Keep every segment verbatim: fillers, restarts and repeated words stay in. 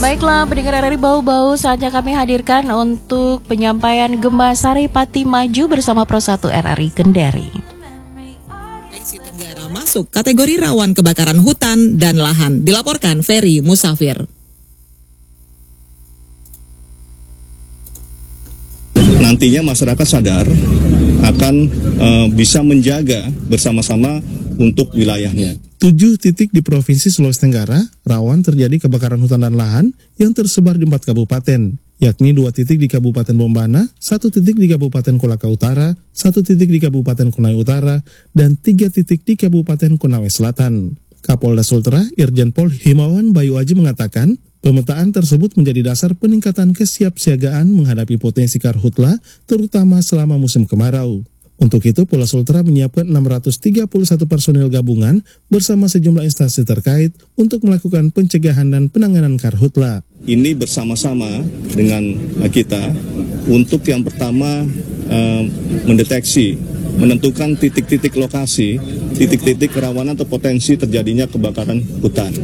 Baiklah, pendengar R R I Bau-Bau, saatnya kami hadirkan untuk penyampaian Gemba Sari Pati Maju bersama Pro satu R R I Kendari. Sulawesi Tenggara masuk kategori rawan kebakaran hutan dan lahan, dilaporkan Ferry Musafir. Nantinya masyarakat sadar akan uh, bisa menjaga bersama-sama untuk wilayahnya. Tujuh titik di Provinsi Sulawesi Tenggara rawan terjadi kebakaran hutan dan lahan yang tersebar di empat kabupaten, yakni dua titik di Kabupaten Bombana, satu titik di Kabupaten Kolaka Utara, satu titik di Kabupaten Konawe Utara, dan tiga titik di Kabupaten Konawe Selatan. Kapolda Sultra, Irjen Pol Himawan Bayu Aji mengatakan, pemetaan tersebut menjadi dasar peningkatan kesiapsiagaan menghadapi potensi karhutla, terutama selama musim kemarau. Untuk itu, Polda Sultra menyiapkan enam ratus tiga puluh satu personil gabungan bersama sejumlah instansi terkait untuk melakukan pencegahan dan penanganan karhutla. Ini bersama-sama dengan kita untuk yang pertama eh, mendeteksi, menentukan titik-titik lokasi, titik-titik kerawanan atau potensi terjadinya kebakaran hutan.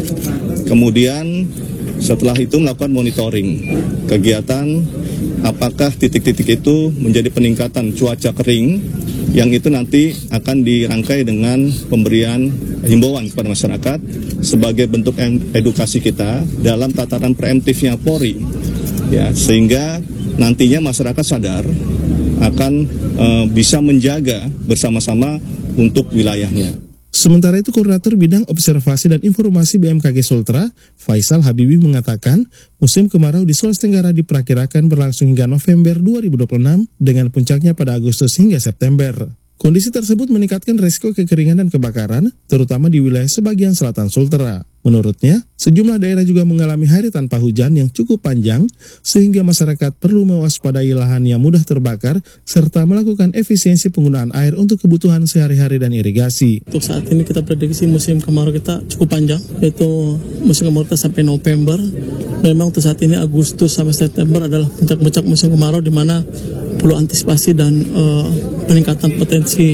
Kemudian setelah itu melakukan monitoring kegiatan, apakah titik-titik itu menjadi peningkatan cuaca kering yang itu nanti akan dirangkai dengan pemberian himbauan kepada masyarakat sebagai bentuk edukasi kita dalam tataran preemptifnya Polri, ya, sehingga nantinya masyarakat sadar akan e, bisa menjaga bersama-sama untuk wilayahnya. Sementara itu, Koordinator Bidang Observasi dan Informasi B M K G Sultra, Faisal Habibi mengatakan, musim kemarau di Sulawesi Tenggara diperkirakan berlangsung hingga November dua ribu dua puluh enam dengan puncaknya pada Agustus hingga September. Kondisi tersebut meningkatkan risiko kekeringan dan kebakaran, terutama di wilayah sebagian selatan Sultra. Menurutnya, sejumlah daerah juga mengalami hari tanpa hujan yang cukup panjang, sehingga masyarakat perlu mewaspadai lahan yang mudah terbakar, serta melakukan efisiensi penggunaan air untuk kebutuhan sehari-hari dan irigasi. Untuk saat ini kita prediksi musim kemarau kita cukup panjang, yaitu musim kemarau kita sampai November. Memang untuk saat ini Agustus sampai September adalah puncak-puncak musim kemarau, di mana perlu antisipasi dan uh, peningkatan potensi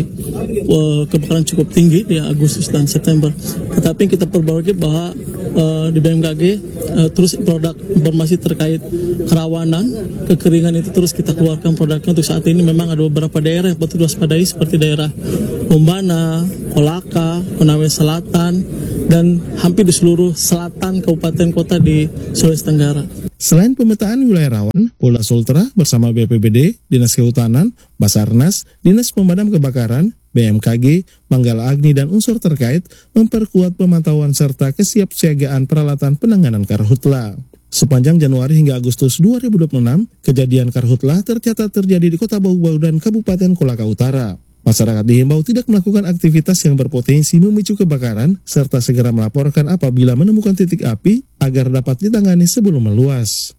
uh, kebakaran cukup tinggi di Agustus dan September. Tetapi kita perbarui bahwa uh, di B M K G uh, terus produk informasi terkait kerawanan, kekeringan itu terus kita keluarkan produknya. Untuk saat ini memang ada beberapa daerah yang patut diwaspadai seperti daerah Bombana, Kolaka, Konawe Selatan, dan hampir di seluruh selatan kabupaten kota di Sulawesi Tenggara. Selain pemetaan wilayah rawan, Polda Sultra bersama B P B D, Dinas Kehutanan, Basarnas, Dinas Pemadam Kebakaran, B M K G, Manggala Agni, dan unsur terkait memperkuat pemantauan serta kesiapsiagaan peralatan penanganan karhutla. Sepanjang Januari hingga Agustus dua ribu dua puluh enam, kejadian karhutla tercatat terjadi di Kota Bau-Bau dan Kabupaten Kolaka Utara. Masyarakat dihimbau tidak melakukan aktivitas yang berpotensi memicu kebakaran, serta segera melaporkan apabila menemukan titik api agar dapat ditangani sebelum meluas.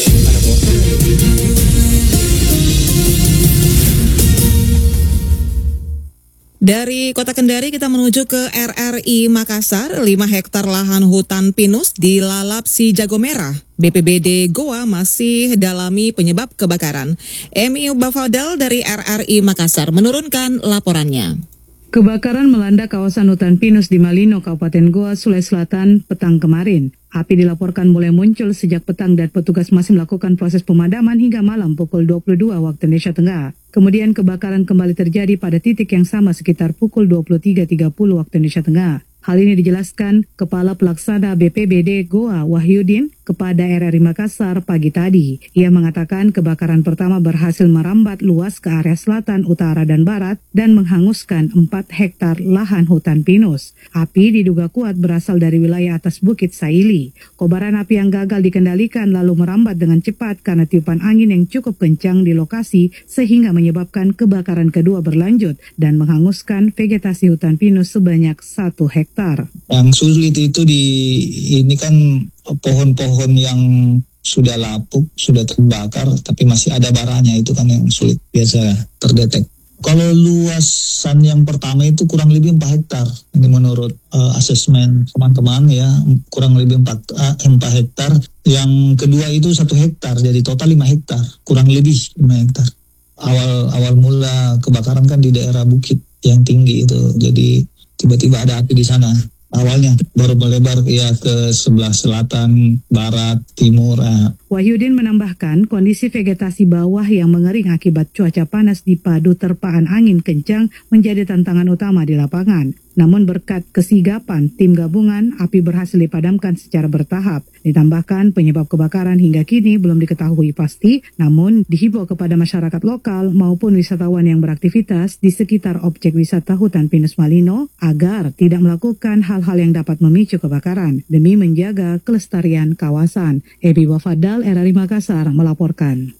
Dari Kota Kendari kita menuju ke R R I Makassar. lima hektar lahan hutan pinus dilalap si jago merah. B P B D Goa masih dalami penyebab kebakaran. M I U Bafadal dari R R I Makassar menurunkan laporannya. Kebakaran melanda kawasan hutan pinus di Malino, Kabupaten Goa, Sulawesi Selatan petang kemarin. Api dilaporkan mulai muncul sejak petang dan petugas masih melakukan proses pemadaman hingga malam pukul dua puluh dua waktu Indonesia Tengah. Kemudian kebakaran kembali terjadi pada titik yang sama sekitar pukul dua puluh tiga tiga puluh waktu Indonesia Tengah. Hal ini dijelaskan Kepala Pelaksana B P B D Goa Wahyudin kepada R R I Makassar pagi tadi. Ia mengatakan kebakaran pertama berhasil merambat luas ke area selatan, utara, dan barat dan menghanguskan empat hektar lahan hutan pinus. Api diduga kuat berasal dari wilayah atas Bukit Saili. Kobaran api yang gagal dikendalikan lalu merambat dengan cepat karena tiupan angin yang cukup kencang di lokasi sehingga menyebabkan kebakaran kedua berlanjut dan menghanguskan vegetasi hutan pinus sebanyak satu hektar. Yang sulit itu di ini kan pohon-pohon yang sudah lapuk, sudah terbakar, tapi masih ada baranya, itu kan yang sulit biasa terdetek. Kalau luasan yang pertama itu kurang lebih empat hektar, ini menurut uh, asesmen teman-teman ya, kurang lebih empat, uh, empat hektar. Yang kedua itu satu hektar, jadi total lima hektar, kurang lebih lima hektar. Awal awal mula kebakaran kan di daerah bukit yang tinggi itu, jadi tiba-tiba ada api di sana. awalnya baru melebar ya ke sebelah selatan, barat, timur. Ah. Wahyudin menambahkan kondisi vegetasi bawah yang mengering akibat cuaca panas dipadu terpaan angin kencang menjadi tantangan utama di lapangan. Namun berkat kesigapan tim gabungan, api berhasil dipadamkan secara bertahap. Ditambahkan penyebab kebakaran hingga kini belum diketahui pasti, namun dihimbau kepada masyarakat lokal maupun wisatawan yang beraktivitas di sekitar objek wisata hutan pinus Malino agar tidak melakukan hal-hal yang dapat memicu kebakaran demi menjaga kelestarian kawasan. Ebi Wafadal, R R I Makassar melaporkan.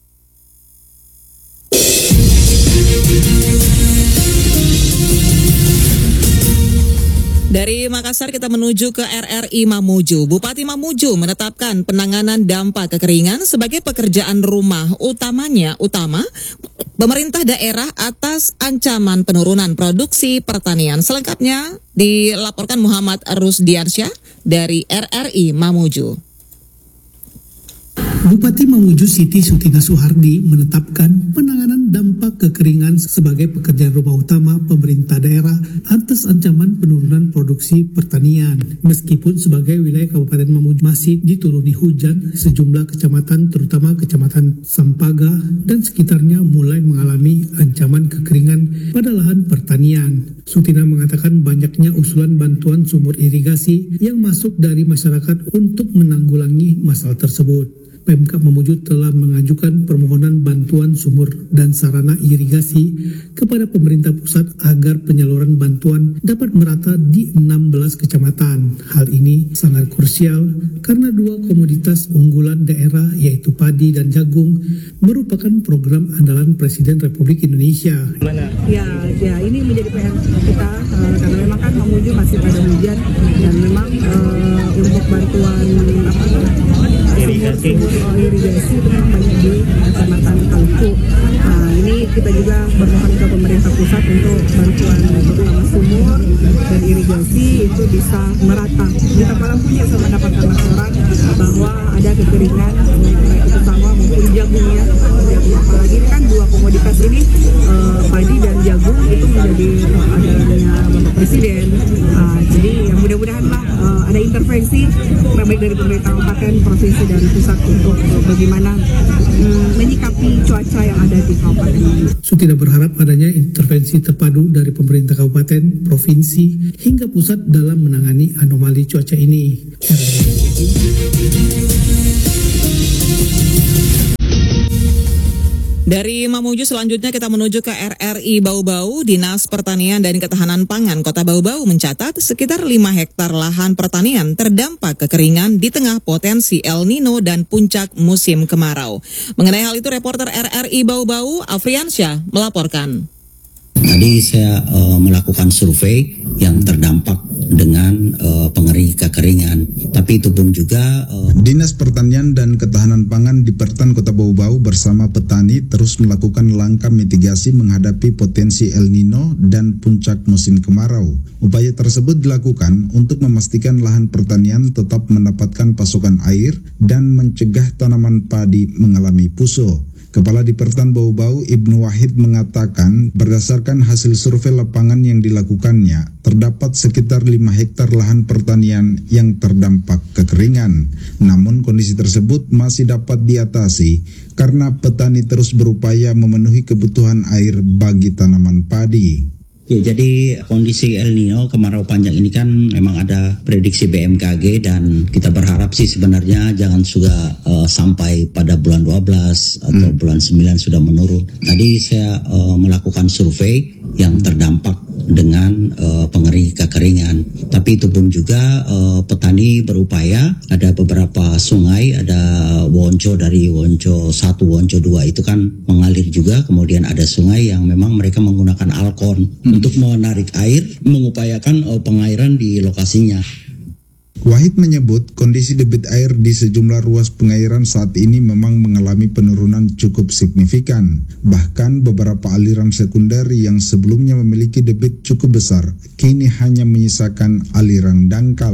Dari Makassar kita menuju ke R R I Mamuju. Bupati Mamuju menetapkan penanganan dampak kekeringan sebagai pekerjaan rumah utamanya utama pemerintah daerah atas ancaman penurunan produksi pertanian. Selengkapnya dilaporkan Muhammad Rusdiansyah dari R R I Mamuju. Bupati Mamuju Siti Sutina Suhardi menetapkan penanganan dampak kekeringan sebagai pekerjaan rumah utama pemerintah daerah atas ancaman penurunan produksi pertanian. Meskipun sebagai wilayah Kabupaten Mamuju masih dituruni hujan, sejumlah kecamatan terutama Kecamatan Sampaga dan sekitarnya mulai mengalami ancaman kekeringan pada lahan pertanian. Sutina mengatakan banyaknya usulan bantuan sumur irigasi yang masuk dari masyarakat untuk menanggulangi masalah tersebut. Pemkab Mamuju telah mengajukan permohonan bantuan sumur dan sarana irigasi kepada pemerintah pusat agar penyaluran bantuan dapat merata di enam belas kecamatan. Hal ini sangat krusial karena dua komoditas unggulan daerah yaitu padi dan jagung merupakan program andalan Presiden Republik Indonesia. Mana? Ya, ya ini menjadi P R kita uh, karena memang kan Mamuju masih pada hujan dan memang uh, untuk bantuan apa irigasi irigasi itu memang banyak di Kecamatan Kalku. Nah, ini kita juga bermohon ke pemerintah pusat untuk bantuan terutama sumur dan irigasi itu bisa merata. Kita para punya sama mendapatkan laporan bahwa ada kekeringan baik itu sawah maupun jagung ya. Jagung apalagi kan dua komoditas ini eh, padi dan jagung itu menjadi andalannya Bapak Presiden. Nah, jadi yang mudah-mudahan lah eh, ada intervensi baik dari pemerintah kabupaten, provinsi dan pusat untuk bagaimana mm, menyikapi cuaca yang ada di kabupaten ini. Sutina berharap adanya intervensi terpadu dari pemerintah kabupaten, provinsi, hingga pusat dalam menangani anomali cuaca ini. Dari Mamuju selanjutnya kita menuju ke R R I Bau-Bau. Dinas Pertanian dan Ketahanan Pangan Kota Bau-Bau mencatat sekitar lima hektar lahan pertanian terdampak kekeringan di tengah potensi El Nino dan puncak musim kemarau. Mengenai hal itu reporter R R I Bau-Bau Afriansyah melaporkan. Tadi saya uh, melakukan survei yang terdampak dengan uh, pengering kekeringan. Tapi itu pun juga uh... Dinas Pertanian dan Ketahanan Pangan di Pertan Kota Bau-Bau bersama petani terus melakukan langkah mitigasi menghadapi potensi El Nino dan puncak musim kemarau. Upaya tersebut dilakukan untuk memastikan lahan pertanian tetap mendapatkan pasokan air dan mencegah tanaman padi mengalami puso. Kepala Dipertan Bau-Bau Ibnu Wahid mengatakan berdasarkan hasil survei lapangan yang dilakukannya, terdapat sekitar lima hektar lahan pertanian yang terdampak kekeringan. Namun kondisi tersebut masih dapat diatasi karena petani terus berupaya memenuhi kebutuhan air bagi tanaman padi. Ya, jadi kondisi El Nino kemarau panjang ini kan memang ada prediksi B M K G dan kita berharap sih sebenarnya jangan juga uh, sampai pada bulan dua belas atau hmm. bulan sembilan sudah menurun. Tadi saya uh, melakukan survei yang terdampak dengan uh, pengering kekeringan. Tapi itu pun juga uh, petani berupaya, ada beberapa sungai, ada Wonco dari Wonco satu, Wonco dua itu kan mengalir juga, kemudian ada sungai yang memang mereka menggunakan alkon hmm. untuk menarik air, mengupayakan uh, pengairan di lokasinya. Wahid menyebut kondisi debit air di sejumlah ruas pengairan saat ini memang mengalami penurunan cukup signifikan. Bahkan beberapa aliran sekunder yang sebelumnya memiliki debit cukup besar, kini hanya menyisakan aliran dangkal.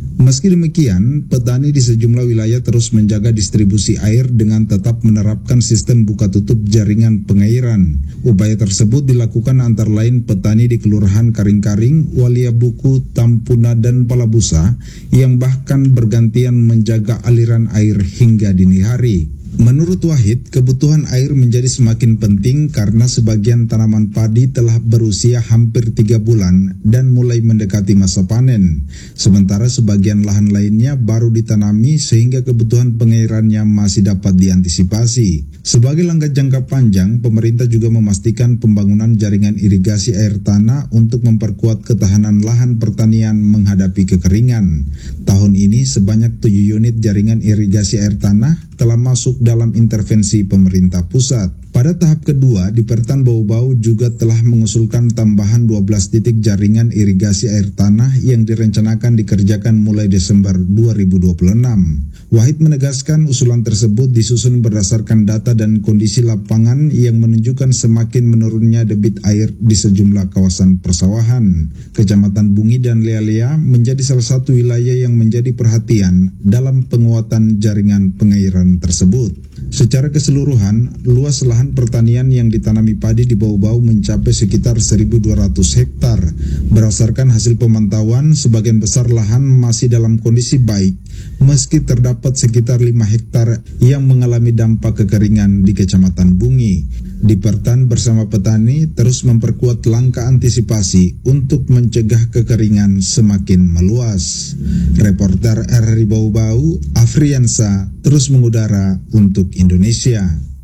Meski demikian, petani di sejumlah wilayah terus menjaga distribusi air dengan tetap menerapkan sistem buka tutup jaringan pengairan. Upaya tersebut dilakukan antara lain petani di Kelurahan Karing-Karing, Waliabuku, Tampuna, dan Palabusa yang bahkan bergantian menjaga aliran air hingga dini hari. Menurut Wahid, kebutuhan air menjadi semakin penting karena sebagian tanaman padi telah berusia hampir tiga bulan dan mulai mendekati masa panen. Sementara sebagian lahan lainnya baru ditanami sehingga kebutuhan pengairannya masih dapat diantisipasi. Sebagai langkah jangka panjang, pemerintah juga memastikan pembangunan jaringan irigasi air tanah untuk memperkuat ketahanan lahan pertanian menghadapi kekeringan. Tahun ini sebanyak tujuh unit jaringan irigasi air tanah telah masuk dalam intervensi pemerintah pusat. Pada tahap kedua, di Pertan Bau-Bau juga telah mengusulkan tambahan dua belas titik jaringan irigasi air tanah yang direncanakan dikerjakan mulai Desember dua ribu dua puluh enam. Wahid menegaskan usulan tersebut disusun berdasarkan data dan kondisi lapangan yang menunjukkan semakin menurunnya debit air di sejumlah kawasan persawahan. Kecamatan Bungi dan Lea-Lea menjadi salah satu wilayah yang menjadi perhatian dalam penguatan jaringan pengairan tersebut. Secara keseluruhan, luas lahan pertanian yang ditanami padi di Bau-Bau mencapai sekitar seribu dua ratus hektar. Berdasarkan hasil pemantauan, sebagian besar lahan masih dalam kondisi baik, meski terdapat sekitar lima hektar yang mengalami dampak kekeringan di Kecamatan Bungi. Di Pertan bersama petani terus memperkuat langkah antisipasi untuk mencegah kekeringan semakin meluas. Reporter R R I Bau-Bau, Afriansa, terus mengudara untuk Indonesia.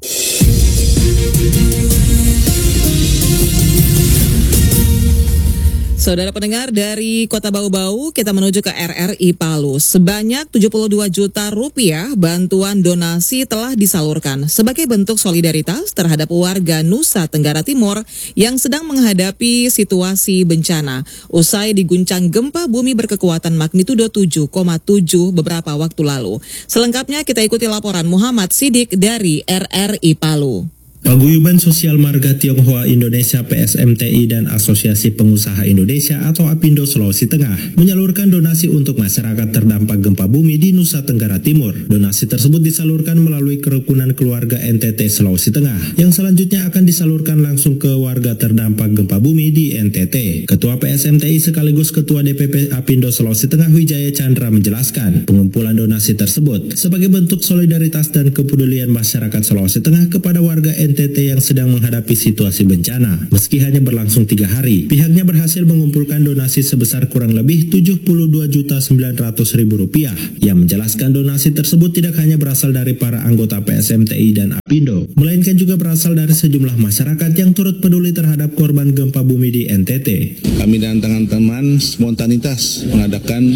Saudara pendengar, dari Kota Bau-Bau kita menuju ke R R I Palu. Sebanyak tujuh puluh dua juta rupiah bantuan donasi telah disalurkan sebagai bentuk solidaritas terhadap warga Nusa Tenggara Timur yang sedang menghadapi situasi bencana usai diguncang gempa bumi berkekuatan magnitudo tujuh koma tujuh beberapa waktu lalu. Selengkapnya kita ikuti laporan Muhammad Sidik dari R R I Palu. Paguyuban Sosial Marga Tionghoa Indonesia P S M T I dan Asosiasi Pengusaha Indonesia atau APindo Sulawesi Tengah menyalurkan donasi untuk masyarakat terdampak gempa bumi di Nusa Tenggara Timur. Donasi tersebut disalurkan melalui kerukunan keluarga N T T Sulawesi Tengah yang selanjutnya akan disalurkan langsung ke warga terdampak gempa bumi di N T T. Ketua P S M T I sekaligus Ketua D P P APindo Sulawesi Tengah Wijaya Chandra menjelaskan pengumpulan donasi tersebut sebagai bentuk solidaritas dan kepedulian masyarakat Sulawesi Tengah kepada warga N T T yang sedang menghadapi situasi bencana. Meski hanya berlangsung tiga hari, pihaknya berhasil mengumpulkan donasi sebesar kurang lebih tujuh puluh dua juta sembilan ratus ribu rupiah. Yang menjelaskan donasi tersebut tidak hanya berasal dari para anggota P S M T I dan APindo, melainkan juga berasal dari sejumlah masyarakat yang turut peduli terhadap korban gempa bumi di N T T. Kami dan teman-teman spontanitas mengadakan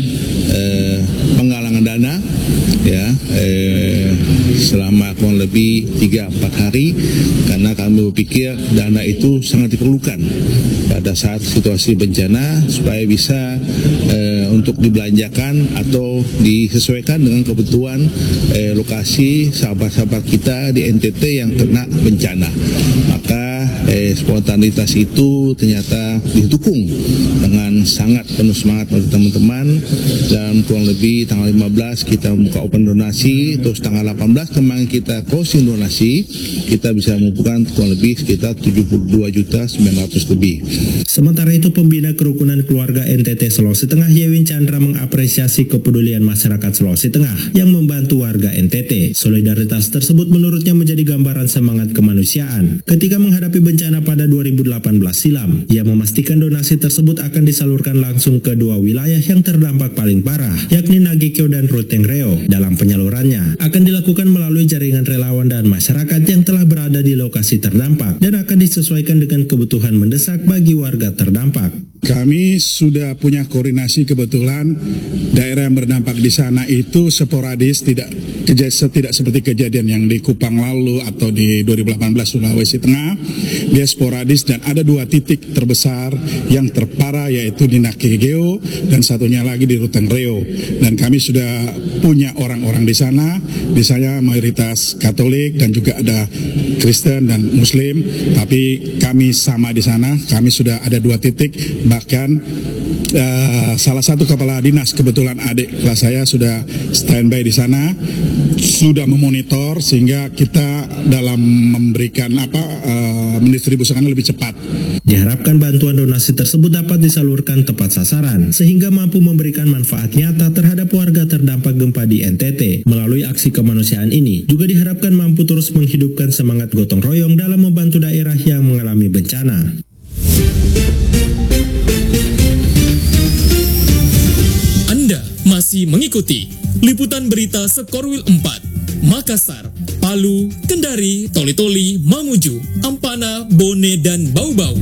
eh, penggalangan dana ya eh, selama kurang lebih tiga empat hari. Karena kami berpikir dana itu sangat diperlukan pada saat situasi bencana supaya bisa e, untuk dibelanjakan atau disesuaikan dengan kebutuhan e, lokasi sahabat-sahabat kita di N T T yang kena bencana. Maka e, spontanitas itu ternyata didukung dengan sangat penuh semangat oleh teman-teman, dan kurang lebih tanggal lima belas kita membuka open donasi, terus tanggal delapan belas kemarin kita closing donasi, kita bisa mengumpulkan kurang lebih sekitar tujuh puluh dua juta sembilan ratus lebih. Sementara itu, pembina kerukunan keluarga N T T Sulawesi Tengah Yewin Chandra mengapresiasi kepedulian masyarakat Sulawesi Tengah yang membantu warga N T T. Solidaritas tersebut menurutnya menjadi gambaran semangat kemanusiaan ketika menghadapi bencana pada dua ribu delapan belas silam. Ia memastikan donasi tersebut akan disalurkan langsung ke dua wilayah yang terdampak paling parah, yakni Nagekeo dan Ruteng Reo. Dalam penyalurannya akan dilakukan melalui jaringan relawan dan masyarakat yang telah berada di lokasi terdampak dan akan disesuaikan dengan kebutuhan mendesak bagi warga terdampak. Kami sudah punya koordinasi, kebetulan daerah yang berdampak di sana itu sporadis, tidak tidak seperti kejadian yang di Kupang lalu atau di dua ribu delapan belas Sulawesi Tengah. Dia sporadis dan ada dua titik terbesar yang terparah, yaitu di Nagekeo dan satunya lagi di Ruteng Reo. Dan kami sudah punya orang-orang di sana, misalnya mayoritas Katolik dan juga ada Kristen dan Muslim, tapi kami sama di sana. Kami sudah ada dua titik, bahkan uh, salah satu kepala dinas, kebetulan adik kelas saya sudah standby di sana, sudah memonitor sehingga kita dalam memberikan apa uh, mendistribusikan lebih cepat. Diharapkan bantuan donasi tersebut dapat disalurkan tepat sasaran sehingga mampu memberikan manfaat nyata terhadap warga terdampak gempa di N T T. Melalui aksi kemanusiaan ini juga diharapkan mampu terus menghidupkan semangat gotong royong dalam membantu daerah yang mengalami bencana. Anda masih mengikuti liputan berita Sekorwil empat, Makassar, Palu, Kendari, Toli-Toli, Mamuju, Ampana, Bone, dan Bau-Bau.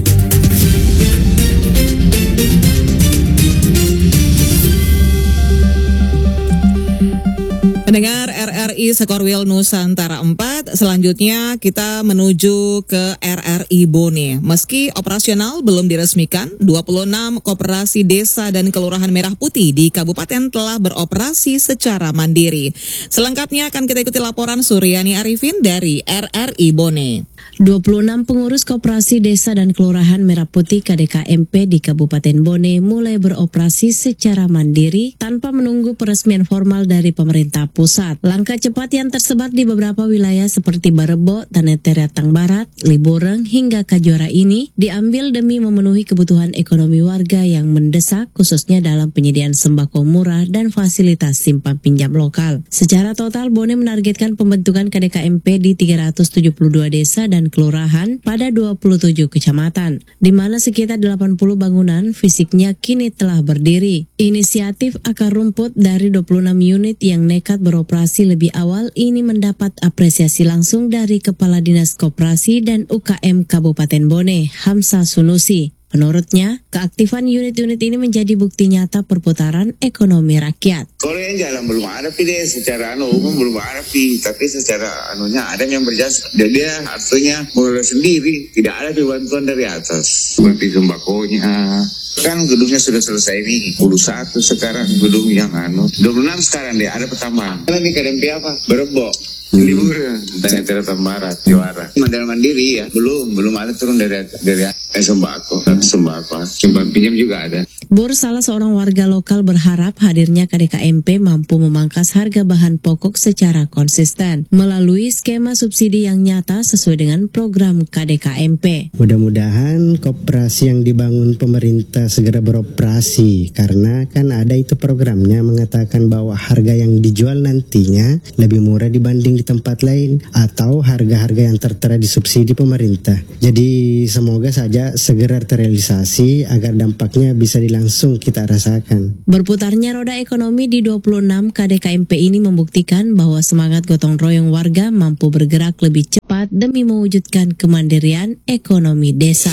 Pendengar R R I Sekorwil Nusantara empat, selanjutnya kita menuju ke R R I Bone. Meski operasional belum diresmikan, dua puluh enam koperasi desa dan kelurahan Merah Putih di kabupaten telah beroperasi secara mandiri. Selengkapnya akan kita ikuti laporan Suryani Arifin dari R R I Bone. dua puluh enam pengurus koperasi desa dan kelurahan Merah Putih K D K M P di Kabupaten Bone mulai beroperasi secara mandiri tanpa menunggu peresmian formal dari pemerintah pusat. Langkah cepat yang tersebar di beberapa wilayah seperti Barebo, Tanah Teratang Barat, Liboreng, hingga Kajora ini diambil demi memenuhi kebutuhan ekonomi warga yang mendesak, khususnya dalam penyediaan sembako murah dan fasilitas simpan pinjam lokal. Secara total, Bone menargetkan pembentukan K D K M P di tiga ratus tujuh puluh dua desa dan kelurahan pada dua puluh tujuh kecamatan, di mana sekitar delapan puluh bangunan fisiknya kini telah berdiri. Inisiatif akar rumput dari dua puluh enam unit yang nekat beroperasi lebih awal ini mendapat apresiasi langsung dari Kepala Dinas Koperasi dan U K M Kabupaten Bone, Hamsa Sunusi. Menurutnya, keaktifan unit-unit ini menjadi bukti nyata perputaran ekonomi rakyat. Kalau yang jalan belum ada pi deh, secara anu umum belum ada pi, tapi secara anunya ada yang berjasa. Dan dia artinya mulai sendiri, tidak ada bantuan dari atas. Seperti sembakonya. Kan gedungnya sudah selesai nih, dua puluh satu sekarang gedung yang anu. dua puluh enam sekarang deh, ada pertambahan. Karena di K D M P apa? Berebo. Liburan, Tanah Teratang Barat, Jawara. Mandal mandiri ya, belum, belum ada turun dari dari eh, sembako, sembako, simpan pinjam juga ada. Bor, salah seorang warga lokal, berharap hadirnya K D K M P mampu memangkas harga bahan pokok secara konsisten melalui skema subsidi yang nyata sesuai dengan program K D K M P. Mudah-mudahan koperasi yang dibangun pemerintah segera beroperasi, karena kan ada itu programnya mengatakan bahwa harga yang dijual nantinya lebih murah dibanding di tempat lain atau harga-harga yang tertera di subsidi pemerintah. Jadi semoga saja segera terrealisasi agar dampaknya bisa langsung kita rasakan. Berputarnya roda ekonomi di dua puluh enam K D K M P ini membuktikan bahwa semangat gotong royong warga mampu bergerak lebih cepat demi mewujudkan kemandirian ekonomi desa.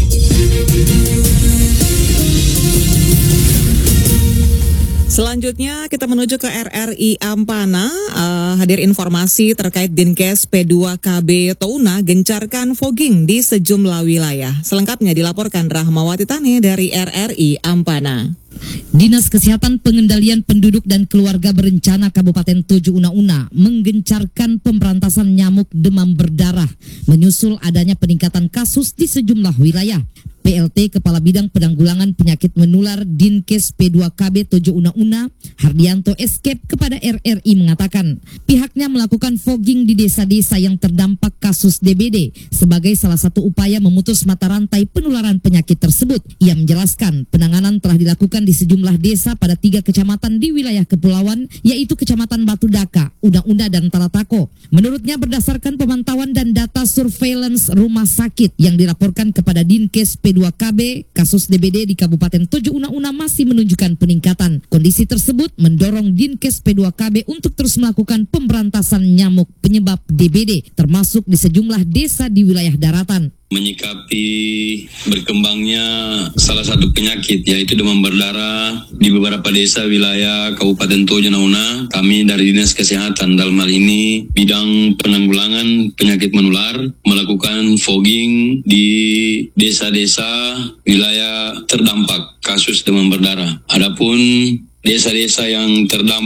Selanjutnya kita menuju ke R R I Ampana. Uh, hadir informasi terkait Dinkes P dua K B Touna gencarkan fogging di sejumlah wilayah. Selengkapnya dilaporkan Rahmawati Tane dari R R I Ampana. Dinas Kesehatan Pengendalian Penduduk dan Keluarga Berencana Kabupaten Tojo Una-Una menggencarkan pemberantasan nyamuk demam berdarah menyusul adanya peningkatan kasus di sejumlah wilayah. P L T Kepala Bidang Penanggulangan Penyakit Menular Dinkes P dua K B Tojo Una-Una, Hardianto Escape, kepada R R I mengatakan pihaknya melakukan fogging di desa-desa yang terdampak kasus D B D sebagai salah satu upaya memutus mata rantai penularan penyakit tersebut. Ia menjelaskan penanganan telah dilakukan di sejumlah desa pada tiga kecamatan di wilayah kepulauan, yaitu Kecamatan Batu Daka, Una-Una, dan Talatako. Menurutnya berdasarkan pemantauan dan data surveillance rumah sakit yang dilaporkan kepada Dinkes P dua K B, kasus D B D di Kabupaten Tojo Una-Una masih menunjukkan peningkatan. Kondisi tersebut mendorong Dinkes P dua K B untuk terus melakukan pemberantasan nyamuk penyebab D B D, termasuk di sejumlah desa di wilayah daratan. Menyikapi berkembangnya salah satu penyakit yaitu demam berdarah di beberapa desa wilayah Kabupaten Tojo Una-Una, kami dari Dinas Kesehatan dalam hal ini bidang penanggulangan penyakit menular melakukan fogging di desa-desa wilayah terdampak kasus demam berdarah. Adapun desa-desa yang terdampak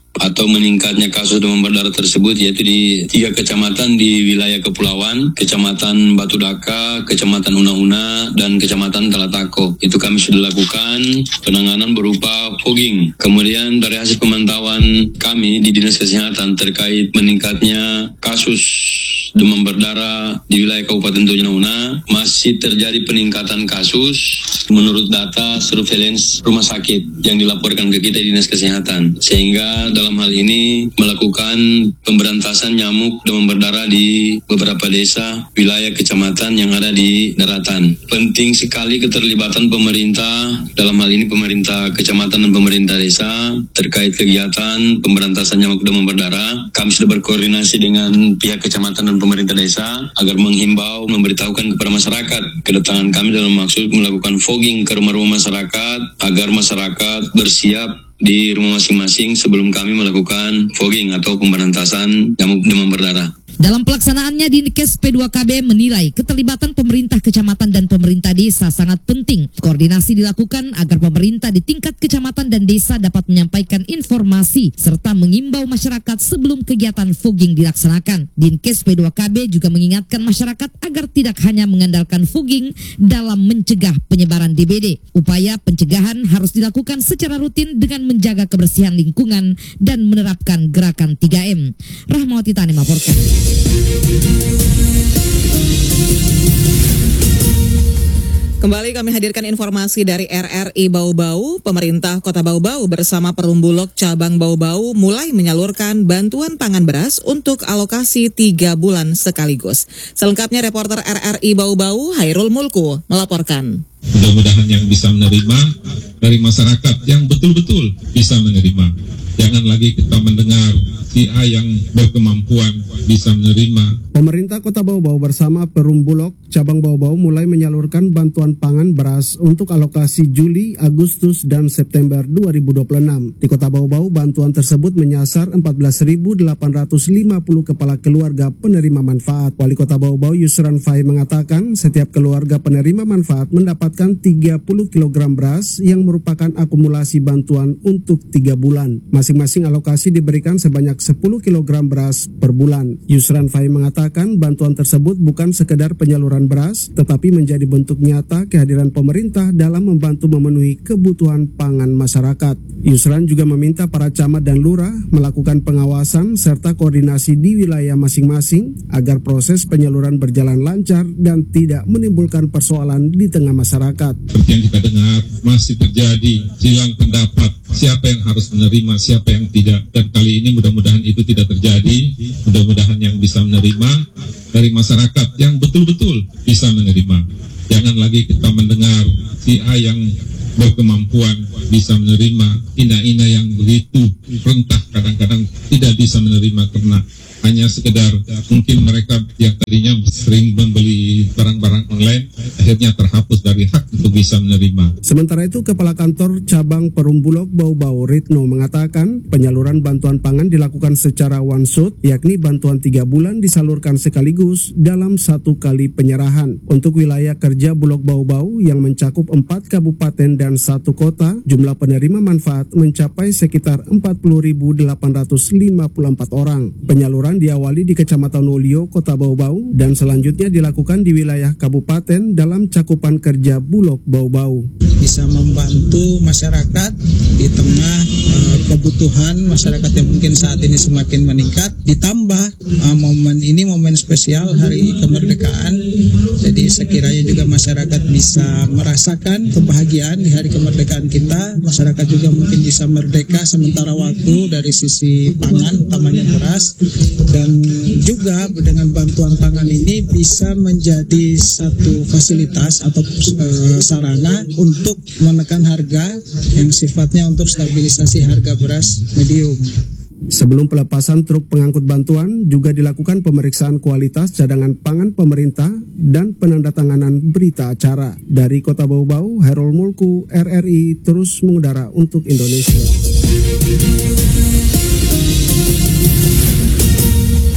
atau meningkatnya kasus demam berdarah tersebut, yaitu di tiga kecamatan di wilayah Kepulauan, Kecamatan Batu Daka, Kecamatan Una-Una, dan Kecamatan Talatako. Itu kami sudah lakukan penanganan berupa fogging. Kemudian dari hasil pemantauan kami di Dinas Kesehatan terkait meningkatnya kasus demam berdarah di wilayah Kabupaten Tojo Una, masih terjadi peningkatan kasus menurut data surveillance rumah sakit yang dilaporkan ke kita di Dinas Kesehatan, sehingga dalam hal ini melakukan pemberantasan nyamuk demam berdarah di beberapa desa wilayah kecamatan yang ada di daratan. Penting sekali keterlibatan pemerintah, dalam hal ini pemerintah kecamatan dan pemerintah desa terkait kegiatan pemberantasan nyamuk demam berdarah. Kami sudah berkoordinasi dengan pihak kecamatan dan pemerintah desa agar menghimbau, memberitahukan kepada masyarakat kedatangan kami dalam maksud melakukan fogging ke rumah-rumah masyarakat agar masyarakat bersiap di rumah masing-masing sebelum kami melakukan fogging atau pemberantasan nyamuk demam berdarah. Dalam pelaksanaannya, Dinkes P dua K B menilai keterlibatan pemerintah kecamatan dan pemerintah desa sangat penting. Koordinasi dilakukan agar pemerintah di tingkat kecamatan dan desa dapat menyampaikan informasi serta mengimbau masyarakat sebelum kegiatan fogging dilaksanakan. Dinkes P dua K B juga mengingatkan masyarakat agar tidak hanya mengandalkan fogging dalam mencegah penyebaran D B D. Upaya pencegahan harus dilakukan secara rutin dengan menjaga kebersihan lingkungan dan menerapkan gerakan tiga M. Rahmawati Tani melaporkan. Kembali kami hadirkan informasi dari R R I Bau-Bau. Pemerintah Kota Bau-Bau bersama Perumbulok Cabang Bau-Bau mulai menyalurkan bantuan pangan beras untuk alokasi tiga bulan sekaligus. Selengkapnya reporter R R I Bau-Bau Hairul Mulku melaporkan. Mudah-mudahan yang bisa menerima dari masyarakat yang betul-betul bisa menerima. Jangan lagi kita mendengar si A yang berkemampuan bisa menerima. Pemerintah Kota Bau-Bau bersama Perumbulok Cabang Bau-Bau mulai menyalurkan bantuan pangan beras untuk alokasi Juli, Agustus, dan September dua ribu dua puluh enam. Di Kota Bau-Bau, bantuan tersebut menyasar empat belas ribu delapan ratus lima puluh kepala keluarga penerima manfaat. Wali Kota Bau-Bau Yusran Fai mengatakan setiap keluarga penerima manfaat mendapatkan tiga puluh kilogram beras yang merupakan akumulasi bantuan untuk tiga bulan. Masing-masing alokasi diberikan sebanyak sepuluh kilogram beras per bulan. Yusran Fai mengatakan bantuan tersebut bukan sekedar penyaluran beras, tetapi menjadi bentuk nyata kehadiran pemerintah dalam membantu memenuhi kebutuhan pangan masyarakat. Yusran juga meminta para camat dan lurah melakukan pengawasan serta koordinasi di wilayah masing-masing agar proses penyaluran berjalan lancar dan tidak menimbulkan persoalan di tengah masyarakat. Seperti yang kita dengar, masih terjadi silang pendapat siapa yang harus menerima, siapa yang tidak. Dan kali ini mudah-mudahan itu tidak terjadi, mudah-mudahan yang bisa menerima dari masyarakat yang betul-betul bisa menerima. Jangan lagi kita mendengar si A yang berkemampuan bisa menerima, ina-ina yang begitu rentah kadang-kadang tidak bisa menerima karena hanya sekedar mungkin mereka yang tadinya sering membeli barang-barang online akhirnya terhapus dari hak untuk bisa menerima. Sementara itu, Kepala Kantor Cabang Perumbulok Bau-Bau Ritno mengatakan penyaluran bantuan pangan dilakukan secara one shot, yakni bantuan tiga bulan disalurkan sekaligus dalam satu kali penyerahan. Untuk wilayah kerja Bulog Bau-Bau yang mencakup empat kabupaten dan satu kota, jumlah penerima manfaat mencapai sekitar empat puluh ribu delapan ratus lima puluh empat orang. Penyaluran diawali di Kecamatan Wolio, Kota Bau-Bau, dan selanjutnya dilakukan di wilayah kabupaten dalam cakupan kerja Bulog Bau-Bau. Bisa membantu masyarakat di tengah uh, kebutuhan masyarakat yang mungkin saat ini semakin meningkat, ditambah uh, momen ini momen spesial Hari Kemerdekaan, jadi sekiranya juga masyarakat bisa merasakan kebahagiaan di Hari Kemerdekaan kita, masyarakat juga mungkin bisa merdeka sementara waktu dari sisi pangan, utamanya beras. Dan juga dengan bantuan pangan ini bisa menjadi satu fasilitas atau e, sarana untuk menekan harga yang sifatnya untuk stabilisasi harga beras medium. Sebelum pelepasan truk pengangkut bantuan, juga dilakukan pemeriksaan kualitas cadangan pangan pemerintah dan penandatanganan berita acara. Dari Kota Bau-Bau, Hairul Mulku, R R I terus mengudara untuk Indonesia. Saudara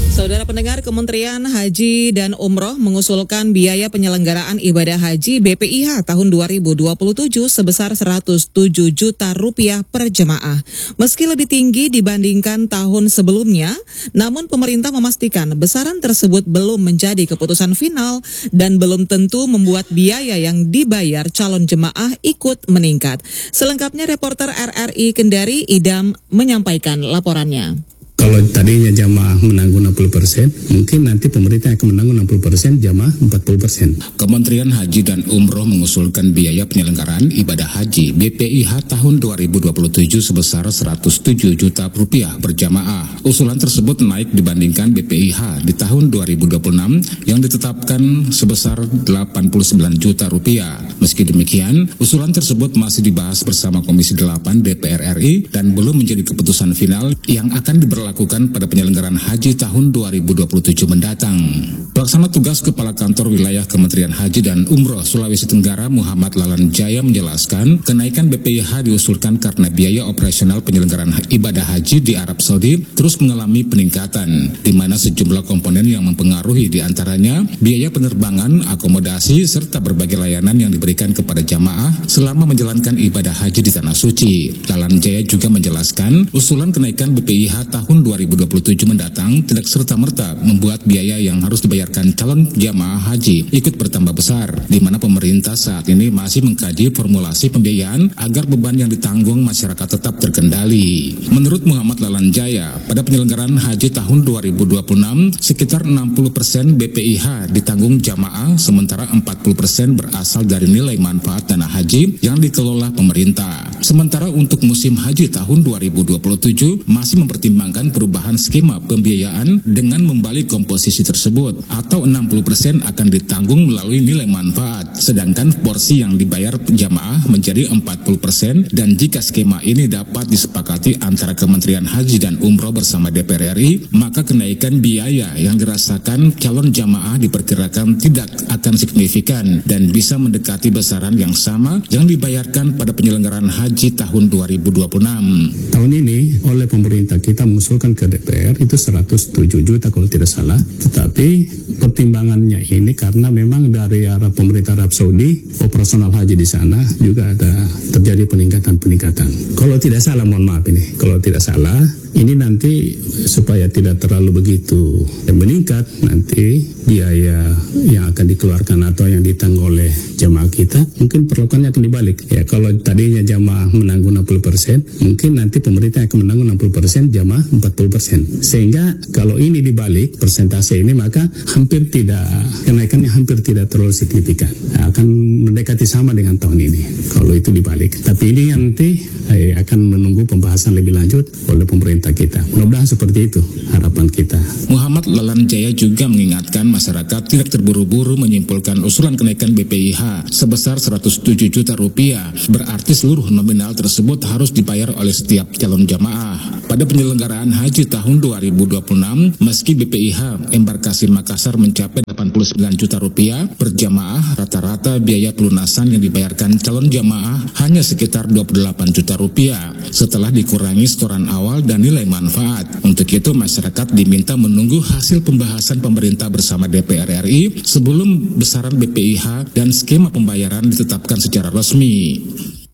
Saudara pendengar, Kementerian Haji dan Umroh mengusulkan biaya penyelenggaraan ibadah haji B P I H tahun dua ribu dua puluh tujuh sebesar seratus tujuh juta rupiah per jemaah. Meski lebih tinggi dibandingkan tahun sebelumnya, namun pemerintah memastikan besaran tersebut belum menjadi keputusan final dan belum tentu membuat biaya yang dibayar calon jemaah ikut meningkat. Selengkapnya reporter R R I Kendari Idam menyampaikan laporannya. Kalau tadinya jamaah menanggung enam puluh persen, mungkin nanti pemerintah akan menanggung enam puluh persen, jamaah empat puluh persen. Kementerian Haji dan Umroh mengusulkan biaya penyelenggaraan ibadah haji B P I H tahun dua ribu dua puluh tujuh sebesar seratus tujuh juta rupiah per jamaah. Usulan tersebut naik dibandingkan B P I H di tahun dua ribu dua puluh enam yang ditetapkan sebesar delapan puluh sembilan juta rupiah. Meski demikian, usulan tersebut masih dibahas bersama Komisi delapan D P R R I dan belum menjadi keputusan final yang akan diberlakukan lakukan pada penyelenggaraan haji tahun dua ribu dua puluh tujuh mendatang. Pelaksana tugas Kepala Kantor Wilayah Kementerian Haji dan Umroh Sulawesi Tenggara Muhammad Lalan Jaya menjelaskan, kenaikan B P I H diusulkan karena biaya operasional penyelenggaraan ibadah haji di Arab Saudi terus mengalami peningkatan, di mana sejumlah komponen yang mempengaruhi diantaranya biaya penerbangan, akomodasi, serta berbagai layanan yang diberikan kepada jamaah selama menjalankan ibadah haji di Tanah Suci. Lalan Jaya juga menjelaskan, usulan kenaikan B P I H tahun dua ribu dua puluh tujuh mendatang tidak serta-merta membuat biaya yang harus dibayarkan calon jamaah haji ikut bertambah besar, di mana pemerintah saat ini masih mengkaji formulasi pembiayaan agar beban yang ditanggung masyarakat tetap terkendali. Menurut Muhammad Lalan Jaya, pada penyelenggaraan haji tahun dua ribu dua puluh enam, sekitar enam puluh persen B P I H ditanggung jamaah, sementara empat puluh persen berasal dari nilai manfaat dana haji yang dikelola pemerintah. Sementara untuk musim haji tahun dua ribu dua puluh tujuh masih mempertimbangkan perubahan skema pembiayaan dengan membalik komposisi tersebut, atau enam puluh persen akan ditanggung melalui nilai manfaat, sedangkan porsi yang dibayar jamaah menjadi empat puluh persen, dan jika skema ini dapat disepakati antara Kementerian Haji dan Umroh bersama D P R R I, maka kenaikan biaya yang dirasakan calon jamaah diperkirakan tidak akan signifikan dan bisa mendekati besaran yang sama yang dibayarkan pada penyelenggaraan haji tahun dua ribu dua puluh enam. Tahun ini oleh pemerintah kita mengusulkan ke D P R itu seratus tujuh juta kalau tidak salah, tetapi pertimbangannya ini karena memang dari arah pemerintah Arab Saudi operasional haji di sana juga ada terjadi peningkatan-peningkatan. Kalau tidak salah, mohon maaf ini, kalau tidak salah ini nanti supaya tidak terlalu begitu meningkat, nanti biaya yang akan dikeluarkan atau yang ditanggung oleh jamaah kita mungkin perlakuannya akan dibalik. Ya, kalau tadinya jamaah menanggung enam puluh persen, mungkin nanti pemerintah akan menanggung enam puluh persen, jamaah empat puluh persen. Sehingga kalau ini dibalik persentase ini, maka hampir tidak, kenaikannya hampir tidak terlalu signifikan. Nah, akan mendekati sama dengan tahun ini kalau itu dibalik. Tapi ini nanti eh, akan menunggu pembahasan lebih lanjut oleh pemerintah kita. Mudah-mudahan seperti itu harapan kita. Muhammad Lalan Jaya juga mengingatkan masyarakat tidak terburu-buru menyimpulkan usulan kenaikan B P I H sebesar seratus tujuh juta rupiah. Berarti seluruh nominal tersebut harus dibayar oleh setiap calon jamaah. Pada penyelenggaraan haji tahun dua ribu dua puluh enam, meski B P I H embarkasi Makassar mencapai delapan puluh sembilan juta rupiah per jamaah, rata-rata biaya pelunasan yang dibayarkan calon jamaah hanya sekitar dua puluh delapan juta rupiah setelah dikurangi setoran awal dan nilai manfaat. Untuk itu masyarakat diminta menunggu hasil pembahasan pemerintah bersama D P R R I sebelum besaran B P I H dan skema pembayaran ditetapkan secara resmi.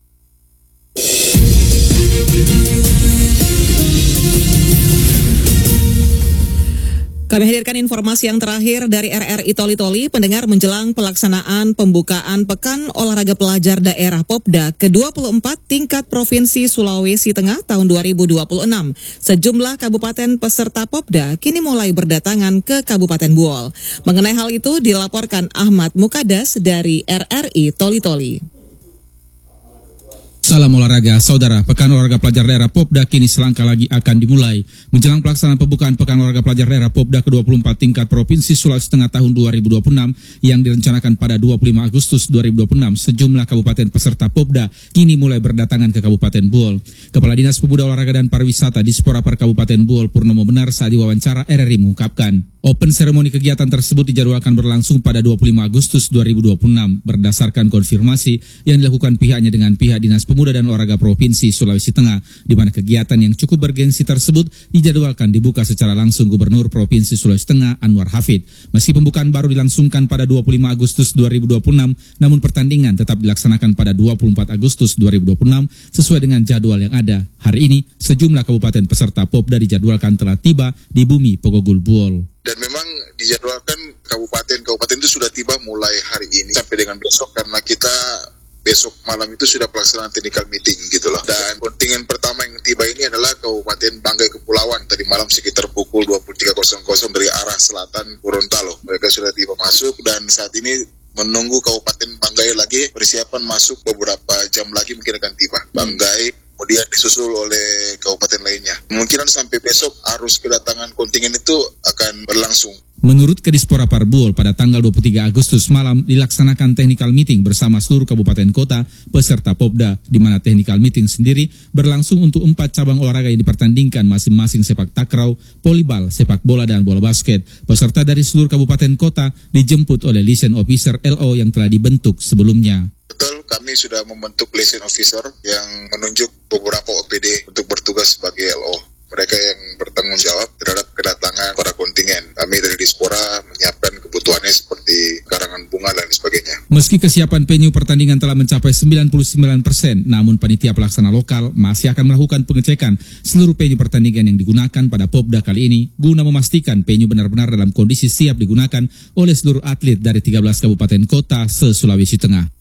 Kami hadirkan informasi yang terakhir dari R R I Toli Toli, pendengar, menjelang pelaksanaan pembukaan Pekan Olahraga Pelajar Daerah Popda ke dua puluh empat tingkat Provinsi Sulawesi Tengah tahun dua ribu dua puluh enam. Sejumlah kabupaten peserta Popda kini mulai berdatangan ke Kabupaten Buol. Mengenai hal itu dilaporkan Ahmad Mukadas dari R R I Toli Toli. Salam olahraga, saudara. Pekan Olahraga Pelajar Daerah Popda kini selangkah lagi akan dimulai. Menjelang pelaksanaan pembukaan Pekan Olahraga Pelajar Daerah Popda ke dua puluh empat tingkat Provinsi Sulawesi Tengah tahun dua ribu dua puluh enam yang direncanakan pada dua puluh lima Agustus dua ribu dua puluh enam, sejumlah kabupaten peserta Popda kini mulai berdatangan ke Kabupaten Buol. Kepala Dinas Pemuda Olahraga dan Pariwisata Disporapar Kabupaten Buol Purnomo Benar saat diwawancara R R I mengungkapkan, Open seremoni kegiatan tersebut dijadwalkan berlangsung pada dua puluh lima Agustus dua ribu dua puluh enam berdasarkan konfirmasi yang dilakukan pihaknya dengan pihak Dinas Pemuda dan Olahraga Provinsi Sulawesi Tengah, di mana kegiatan yang cukup bergengsi tersebut dijadwalkan dibuka secara langsung Gubernur Provinsi Sulawesi Tengah Anwar Hafid. Meski pembukaan baru dilangsungkan pada dua puluh lima Agustus dua ribu dua puluh enam, namun pertandingan tetap dilaksanakan pada dua puluh empat Agustus dua ribu dua puluh enam sesuai dengan jadwal yang ada. Hari ini, sejumlah kabupaten peserta Popda dijadwalkan telah tiba di bumi Pogogul Buol. Dan memang dijadwalkan kabupaten-kabupaten itu sudah tiba mulai hari ini sampai dengan besok, karena kita besok malam itu sudah pelaksanaan technical meeting gitu loh. Dan kontingen pertama yang tiba ini adalah Kabupaten Banggai Kepulauan tadi malam sekitar pukul dua puluh tiga dari arah selatan Gorontalo. Mereka sudah tiba masuk dan saat ini menunggu Kabupaten Banggai lagi persiapan masuk beberapa jam lagi mungkin akan tiba. Banggai kemudian disusul oleh kabupaten lainnya. Kemungkinan sampai besok arus kedatangan kontingen itu akan berlangsung. Menurut Kadispora Parbuol, pada tanggal dua puluh tiga Agustus malam dilaksanakan technical meeting bersama seluruh kabupaten kota peserta Popda, di mana technical meeting sendiri berlangsung untuk empat cabang olahraga yang dipertandingkan masing-masing sepak takraw, volleyball, sepak bola, dan bola basket. Peserta dari seluruh kabupaten kota dijemput oleh liaison officer L O yang telah dibentuk sebelumnya. Betul, kami sudah membentuk liaison officer yang menunjuk beberapa O P D untuk bertugas sebagai L O. Mereka yang bertanggung jawab terhadap kedatangan para kontingen. Kami dari Dispora menyiapkan kebutuhannya seperti karangan bunga dan sebagainya. Meski kesiapan venue pertandingan telah mencapai sembilan puluh sembilan persen, namun panitia pelaksana lokal masih akan melakukan pengecekan seluruh venue pertandingan yang digunakan pada Popda kali ini guna memastikan venue benar-benar dalam kondisi siap digunakan oleh seluruh atlet dari tiga belas kabupaten kota se-Sulawesi Tengah.